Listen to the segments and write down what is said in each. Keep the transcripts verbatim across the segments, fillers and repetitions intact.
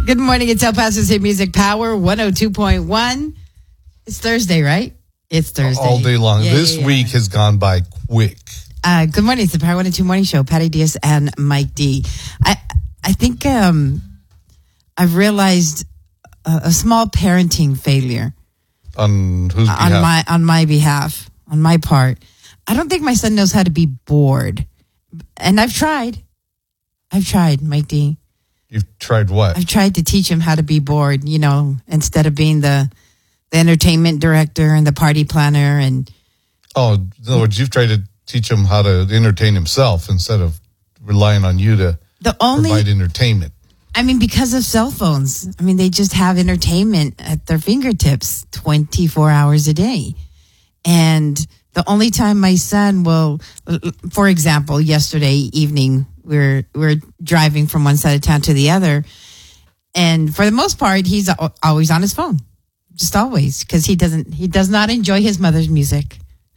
Good morning. It's El Paso's Hit Music Power one oh two point one. It's Thursday, right? It's Thursday. All day long. Yeah, this yeah, yeah. week has gone by quick. Uh, good morning. It's the Power one oh two Morning Show. Patty Diaz and Mike D. I, I think um, I've realized a, a small parenting failure. On whose behalf? On my, on my behalf, on my part. I don't think my son knows how to be bored. And I've tried. I've tried, Mike D. You've tried what? I've tried to teach him how to be bored, you know, instead of being the, the entertainment director and the party planner. And Oh, in other words, you've tried to teach him how to entertain himself instead of relying on you to the only, provide entertainment. I mean, because of cell phones. I mean, they just have entertainment at their fingertips twenty-four hours a day. And the only time my son will, for example, yesterday evening, we're we're driving from one side of town to the other, and for the most part, he's always on his phone, just always, because he doesn't he does not enjoy his mother's music.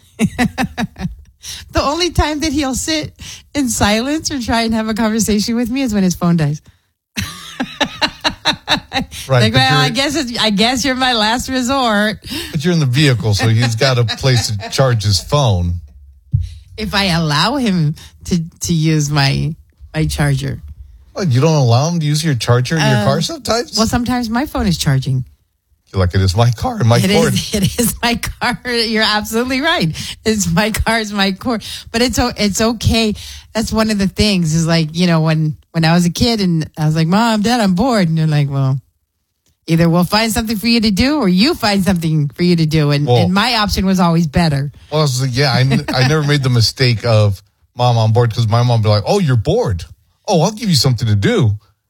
The only time that he'll sit in silence or try and have a conversation with me is when his phone dies. Right, like, well, I you're- guess it's, I guess you're my last resort. But you're in the vehicle, so he's got a place to charge his phone. If I allow him to, to use my my charger. What, you don't allow him to use your charger in your Uh, car sometimes? Well, sometimes my phone is charging. You're like, it is my car and my It cord. is, it is my car. You're absolutely right. It's my car, it's my cord. But it's o- it's okay. That's one of the things is like, you know, when, when I was a kid and I was like, Mom, Dad, I'm bored. And they're like, well, either we'll find something for you to do or you find something for you to do. And, Well- and my option was always better. Well, I was like, yeah, I, n- I never made the mistake of, Mom, I'm bored, because my mom would be like, oh, you're bored. Oh, I'll give you something to do.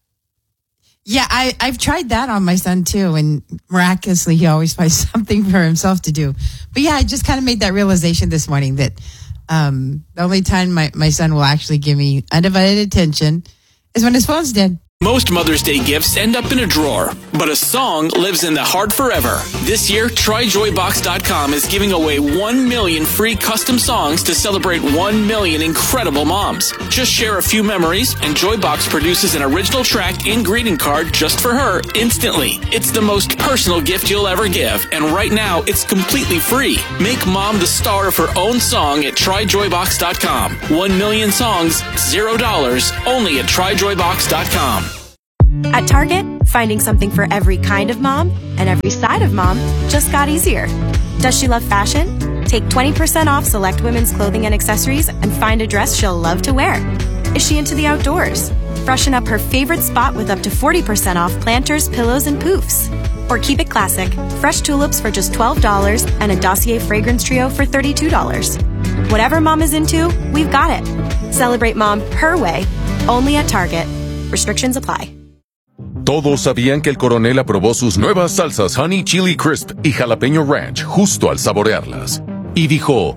Yeah, I, I've tried that on my son too, and miraculously he always finds something for himself to do. But yeah, I just kind of made that realization this morning that um, the only time my, my son will actually give me undivided attention is when his phone's dead. Most Mother's Day gifts end up in a drawer, but a song lives in the heart forever. This year, Try Joy Box dot com is giving away one million free custom songs to celebrate one million incredible moms. Just share a few memories, and Joybox produces an original track and greeting card just for her instantly. It's the most personal gift you'll ever give, and right now, it's completely free. Make mom the star of her own song at Try Joy Box dot com. One million songs, zero dollars, only at Try Joy Box dot com. At Target, finding something for every kind of mom and every side of mom just got easier. Does she love fashion? Take twenty percent off select women's clothing and accessories and find a dress she'll love to wear. Is she into the outdoors? Freshen up her favorite spot with up to forty percent off planters, pillows, and poofs. Or keep it classic, fresh tulips for just twelve dollars and a Dossier fragrance trio for thirty-two dollars. Whatever mom is into, we've got it. Celebrate mom her way, only at Target. Restrictions apply. Todos sabían que el coronel aprobó sus nuevas salsas Honey Chili Crisp y Jalapeño Ranch justo al saborearlas. Y dijo,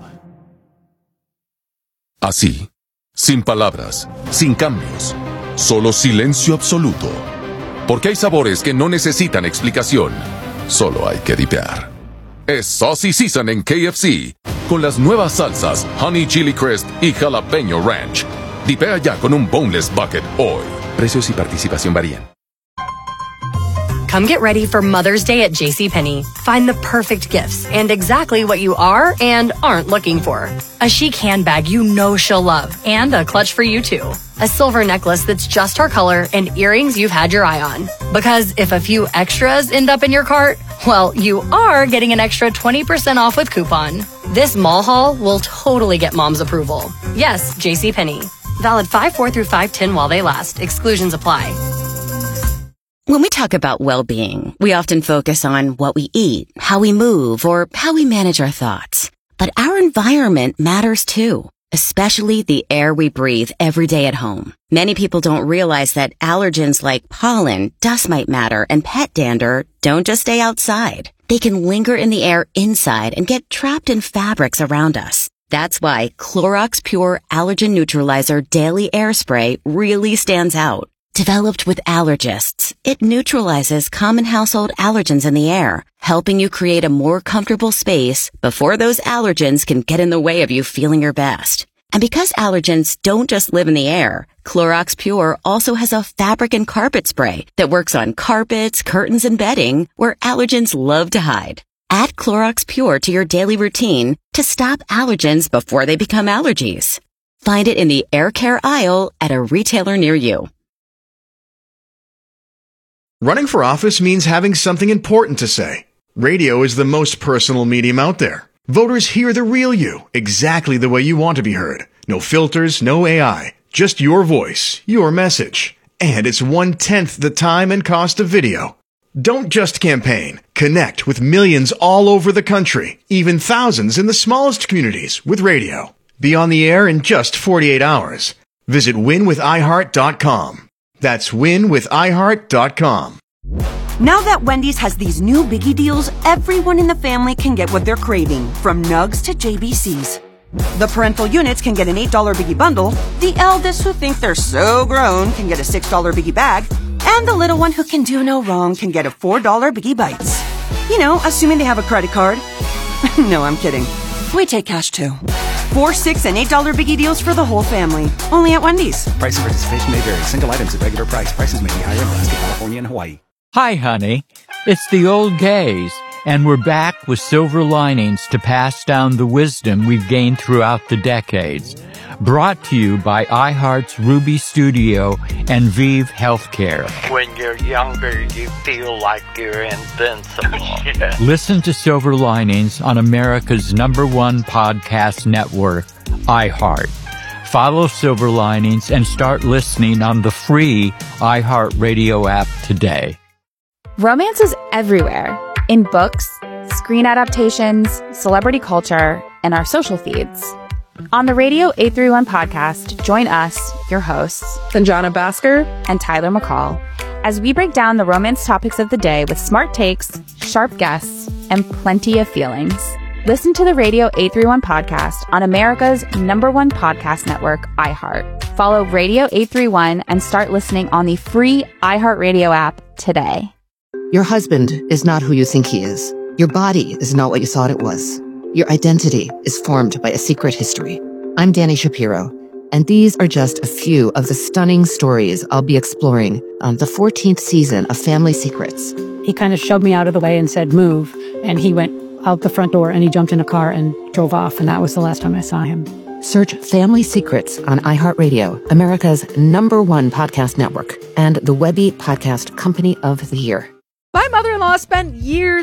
así, sin palabras, sin cambios, solo silencio absoluto. Porque hay sabores que no necesitan explicación, solo hay que dipear. Es Saucy Season en K F C, con las nuevas salsas Honey Chili Crisp y Jalapeño Ranch. Dipea ya con un boneless bucket hoy. Precios y participación varían. Come get ready for Mother's Day at JCPenney. Find the perfect gifts and exactly what you are and aren't looking for. A chic handbag you know she'll love and a clutch for you too. A silver necklace that's just her color and earrings you've had your eye on. Because if a few extras end up in your cart, well, you are getting an extra twenty percent off with coupon. This mall haul will totally get mom's approval. Yes, JCPenney. Valid five four through five ten while they last. Exclusions apply. When we talk about well-being, we often focus on what we eat, how we move, or how we manage our thoughts. But our environment matters too, especially the air we breathe every day at home. Many people don't realize that allergens like pollen, dust mite matter, and pet dander don't just stay outside. They can linger in the air inside and get trapped in fabrics around us. That's why Clorox Pure Allergen Neutralizer Daily Air Spray really stands out. Developed with allergists, it neutralizes common household allergens in the air, helping you create a more comfortable space before those allergens can get in the way of you feeling your best. And because allergens don't just live in the air, Clorox Pure also has a fabric and carpet spray that works on carpets, curtains, and bedding where allergens love to hide. Add Clorox Pure to your daily routine to stop allergens before they become allergies. Find it in the air care aisle at a retailer near you. Running for office means having something important to say. Radio is the most personal medium out there. Voters hear the real you, exactly the way you want to be heard. No filters, no A I, just your voice, your message. And it's one-tenth the time and cost of video. Don't just campaign. Connect with millions all over the country, even thousands in the smallest communities with radio. Be on the air in just forty-eight hours. Visit win with i heart dot com. That's win with i heart dot com. Now that Wendy's has these new biggie deals, everyone in the family can get what they're craving, from nugs to J B Cs. The parental units can get an eight dollar biggie bundle, the eldest who think they're so grown can get a six dollar biggie bag, and the little one who can do no wrong can get a four dollar biggie bites. You know, assuming they have a credit card. No, I'm kidding. We take cash too. Four, six, and eight dollar biggie deals for the whole family. Only at Wendy's. Price and participation may vary. Single items at regular price. Prices may be higher in Alaska, California, and Hawaii. Hi, honey. It's the old gays, and we're back with silver linings to pass down the wisdom we've gained throughout the decades. Brought to you by iHeart's Ruby Studio and Vive Healthcare. When you're younger, you feel like you're invincible. Yeah. Listen to Silver Linings on America's number one podcast network, iHeart. Follow Silver Linings and start listening on the free iHeartRadio app today. Romance is everywhere. In books, screen adaptations, celebrity culture, and our social feeds. On the Radio eight thirty-one podcast, join us, your hosts, Sanjana Bhaskar and Tyler McCall, as we break down the romance topics of the day with smart takes, sharp guests, and plenty of feelings. Listen to the Radio eight thirty-one podcast on America's number one podcast network, iHeart. Follow Radio eight thirty-one and start listening on the free iHeartRadio app today. Your husband is not who you think he is. Your body is not what you thought it was. Your identity is formed by a secret history. I'm Dani Shapiro, and these are just a few of the stunning stories I'll be exploring on the fourteenth season of Family Secrets. He kind of shoved me out of the way and said, move, and he went out the front door and he jumped in a car and drove off, and that was the last time I saw him. Search Family Secrets on iHeartRadio, America's number one podcast network, and the Webby Podcast Company of the Year. My mother-in-law spent years